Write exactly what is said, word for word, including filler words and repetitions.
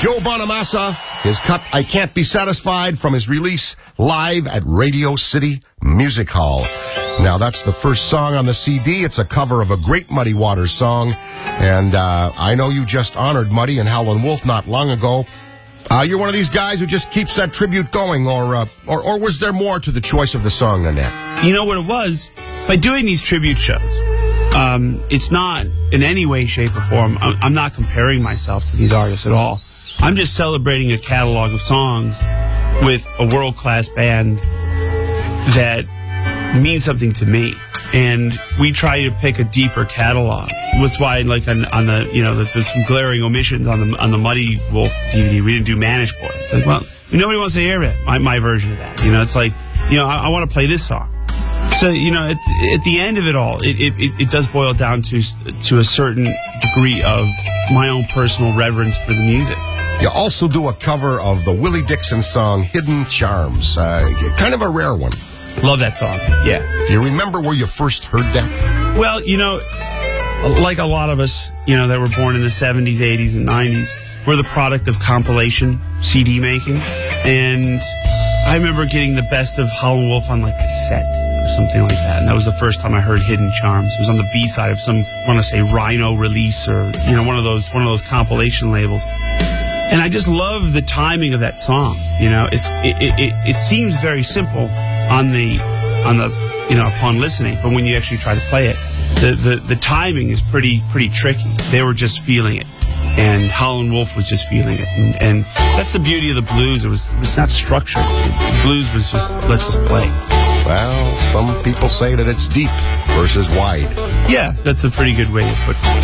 Joe Bonamassa, his cut I Can't Be Satisfied from his release live at Radio City Music Hall. Now, that's the first song on the C D. It's a cover of a great Muddy Waters song. And uh, I know you just honored Muddy and Howlin' Wolf not long ago. Uh, you're one of these guys who just keeps that tribute going, or, uh, or or was there more to the choice of the song than that? You know what it was? By doing these tribute shows, um, it's not in any way, shape, or form. I'm, I'm not comparing myself to these artists at all. I'm just celebrating a catalog of songs with a world-class band that means something to me. And we try to pick a deeper catalog. That's why, like, on, on the, you know, the, there's some glaring omissions on the on the Muddy Wolf D V D. We didn't do Manageport. It's like, well, nobody wants to hear it. My, my version of that. You know, it's like, you know, I, I want to play this song. So, you know, at, at the end of it all, it, it, it does boil down to to a certain degree of my own personal reverence for the music. You also do a cover of the Willie Dixon song, Hidden Charms. Uh, kind of a rare one. Love that song, yeah. Do you remember where you first heard that? Well, you know, like a lot of us, you know, that were born in the seventies, eighties, and nineties, we're the product of compilation C D making. And I remember getting the best of Howlin' Wolf on, like, cassette or something like that. And that was the first time I heard Hidden Charms. It was on the B-side of some, I want to say, Rhino release, or, you know, one of those one of those compilation labels. And I just love the timing of that song. You know, it's it it, it seems very simple on the on the you know upon listening, but when you actually try to play it, the the, the timing is pretty pretty tricky. They were just feeling it, and Howlin' Wolf was just feeling it, and, and that's the beauty of the blues. It was it was not structured. The blues was just, let's just play. Well, some people say that it's deep versus wide. Yeah, that's a pretty good way to put it.